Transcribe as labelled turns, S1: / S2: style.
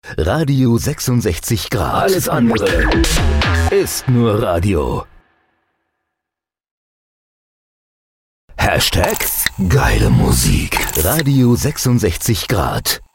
S1: Radio 66 Grad. Alles andere ist nur Radio. Hashtag geile Musik. Radio 66 Grad.